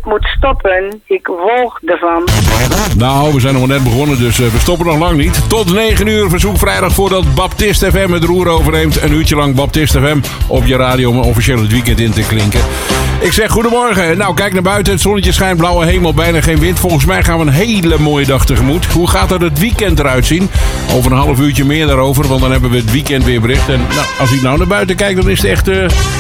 ik moet stoppen. Ik walg ervan. Nou, we zijn nog net begonnen, dus we stoppen nog lang niet. Tot 9 uur verzoek vrijdag voordat Baptist FM het roer overneemt. Een uurtje lang Baptist FM op je radio om officieel het weekend in te klinken. Ik zeg goedemorgen. Nou, kijk naar buiten. Het zonnetje schijnt, blauwe hemel, bijna geen wind. Volgens mij gaan we een hele mooie dag tegemoet. Hoe gaat er het weekend eruit zien? Over een half uurtje meer daarover, want dan hebben we het weekend weer bericht. En nou, als ik nou naar buiten kijk, dan is het echt...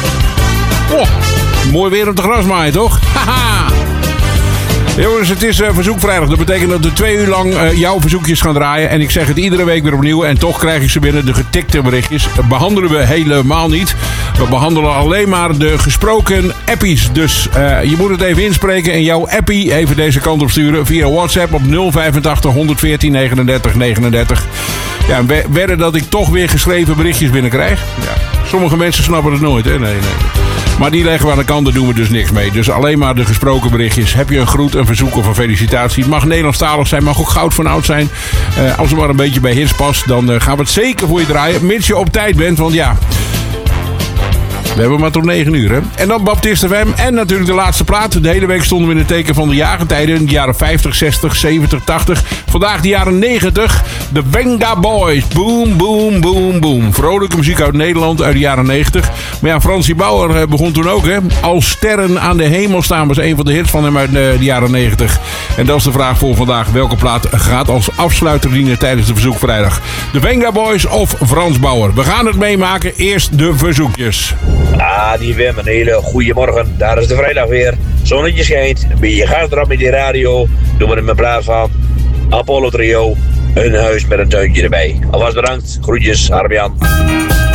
mooi weer op de grasmaai, toch? Haha! Jongens, het is verzoekvrijdag. Dat betekent dat we 2 uur lang jouw verzoekjes gaan draaien. En ik zeg het iedere week weer opnieuw. En toch krijg ik ze binnen. De getikte berichtjes behandelen we helemaal niet. We behandelen alleen maar de gesproken appies. Dus je moet het even inspreken en jouw appie even deze kant op sturen. Via WhatsApp op 085 114 39 39. Ja, wedden dat ik toch weer geschreven berichtjes binnenkrijg. Ja. Sommige mensen snappen het nooit, hè? Nee. Maar die leggen we aan de kant, daar doen we dus niks mee. Dus alleen maar de gesproken berichtjes. Heb je een groet, een verzoek of een felicitatie? Het mag Nederlandstalig zijn, mag ook goud van oud zijn. Als het maar een beetje bij hits past, dan gaan we het zeker voor je draaien. Mits je op tijd bent, want ja... We hebben maar tot 9 uur, hè. En dan Baptist FM en natuurlijk de laatste plaat. De hele week stonden we in het teken van de jagentijden. In de jaren 50, 60, 70, 80. Vandaag de jaren 90. De Venga Boys. Boom, boom, boom, boom. Vrolijke muziek uit Nederland uit de jaren 90. Maar ja, Fransie Bauer begon toen ook, hè. Als sterren aan de hemel staan was een van de hits van hem uit de jaren 90. En dat is de vraag voor vandaag. Welke plaat gaat als afsluiter dienen tijdens de verzoekvrijdag? De Venga Boys of Frans Bauer? We gaan het meemaken. Eerst de verzoekjes. Ah, die Wim, een hele goede morgen. Daar is de vrijdag weer. Zonnetje schijnt. Ben je gas erop met die radio. Doen we hem in plaats van Apollo Trio. Een huis met een tuintje erbij. Alvast bedankt. Groetjes, Armian.